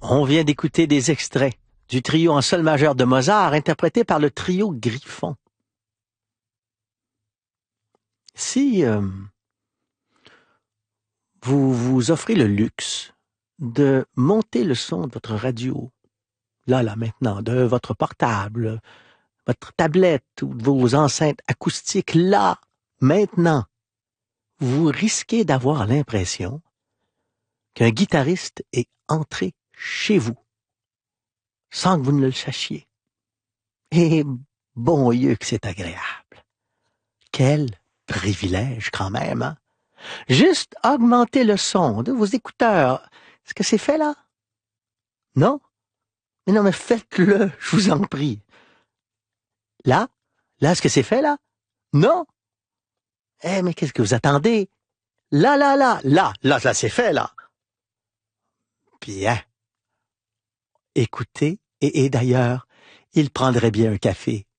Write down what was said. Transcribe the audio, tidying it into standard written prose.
On vient d'écouter des extraits du trio en sol majeur de Mozart interprété par le trio Griffon. Si vous vous offrez le luxe de monter le son de votre radio, là, maintenant, de votre portable, votre tablette ou de vos enceintes acoustiques, là, maintenant, vous risquez d'avoir l'impression qu'un guitariste est entré chez vous, sans que vous ne le sachiez. Et bon Dieu que c'est agréable. Quel privilège quand même, hein? Juste augmenter le son de vos écouteurs. Est-ce que c'est fait là? Non? Mais non, mais faites-le, je vous en prie. Là? Là, est-ce que c'est fait là? Non? Eh, mais qu'est-ce que vous attendez? Là, c'est fait là. Bien. Écoutez, et d'ailleurs, il prendrait bien un café